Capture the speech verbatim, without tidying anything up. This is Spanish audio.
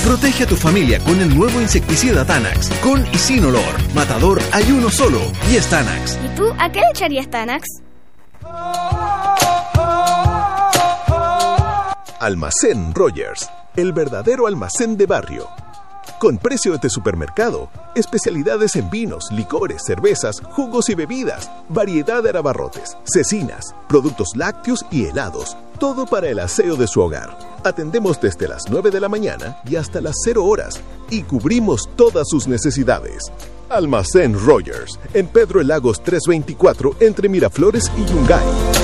Protege a tu familia con el nuevo insecticida Tanax. Con y sin olor. Matador hay uno solo y es Tanax. ¿Y tú a qué le echarías Tanax? Almacén Rogers, el verdadero almacén de barrio. Con precios de supermercado, especialidades en vinos, licores, cervezas, jugos y bebidas, variedad de abarrotes, cecinas, productos lácteos y helados, todo para el aseo de su hogar. Atendemos desde las nueve de la mañana y hasta las cero horas y cubrimos todas sus necesidades. Almacén Rogers, en Pedro el Lagos trescientos veinticuatro entre Miraflores y Yungay.